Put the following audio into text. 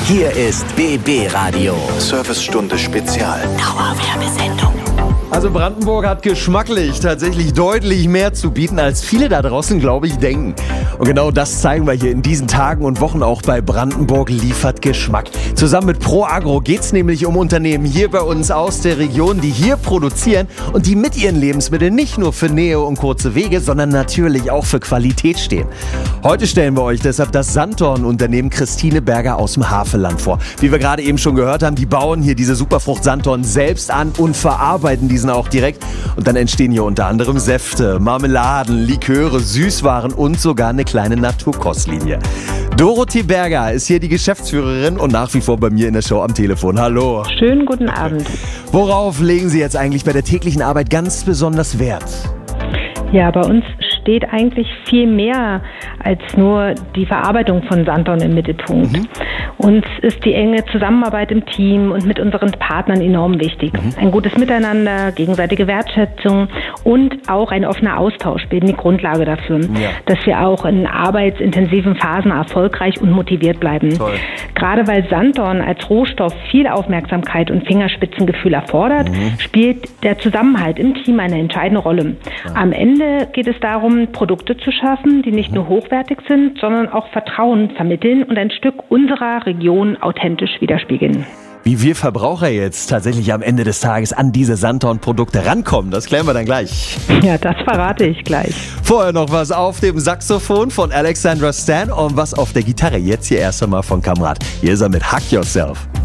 Hier ist BB Radio. Servicestunde Spezial. Dauerwerbesendung. Also Brandenburg hat geschmacklich tatsächlich deutlich mehr zu bieten, als viele da draußen, glaube ich, denken. Und genau das zeigen wir hier in diesen Tagen und Wochen auch bei Brandenburg liefert Geschmack. Zusammen mit ProAgro geht's nämlich um Unternehmen hier bei uns aus der Region, die hier produzieren und die mit ihren Lebensmitteln nicht nur für Nähe und kurze Wege, sondern natürlich auch für Qualität stehen. Heute stellen wir euch deshalb das Sanddorn-Unternehmen Christine Berger aus dem Havelland vor. Wie wir gerade eben schon gehört haben, die bauen hier diese Superfrucht Sanddorn selbst an und verarbeiten diesen auch direkt. Und dann entstehen hier unter anderem Säfte, Marmeladen, Liköre, Süßwaren und sogar eine kleine Naturkostlinie. Dorothee Berger ist hier die Geschäftsführerin und nach wie vor bei mir in der Show am Telefon. Hallo. Schönen guten Abend. Worauf legen Sie jetzt eigentlich bei der täglichen Arbeit ganz besonders Wert? Ja, bei uns steht eigentlich viel mehr als nur die Verarbeitung von Sanddorn im Mittelpunkt. Uns ist die enge Zusammenarbeit im Team und mit unseren Partnern enorm wichtig. Ein gutes Miteinander, gegenseitige Wertschätzung und auch ein offener Austausch bilden die Grundlage dafür, dass wir auch in arbeitsintensiven Phasen erfolgreich und motiviert bleiben. Toll. Gerade weil Sanddorn als Rohstoff viel Aufmerksamkeit und Fingerspitzengefühl erfordert, spielt der Zusammenhalt im Team eine entscheidende Rolle. Am Ende geht es darum, Produkte zu schaffen, die nicht nur hochwertig sind, sondern auch Vertrauen vermitteln und ein Stück unserer Region authentisch widerspiegeln. Wie wir Verbraucher jetzt tatsächlich am Ende des Tages an diese Sanddorn-Produkte rankommen, das klären wir dann gleich. Ja, das verrate ich gleich. Vorher noch was auf dem Saxophon von Alexandra Stan und was auf der Gitarre. Jetzt hier erst einmal von Kamrat. Hier ist er mit Hack Yourself.